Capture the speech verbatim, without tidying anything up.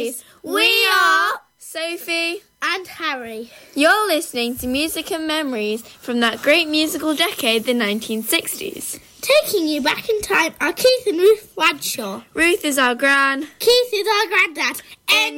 Memories. We are Sophie and Harry. You're listening to Music and Memories from that great musical decade, the nineteen sixties. Taking you back in time are Keith and Ruth Bradshaw. Ruth is our gran. Keith is our granddad.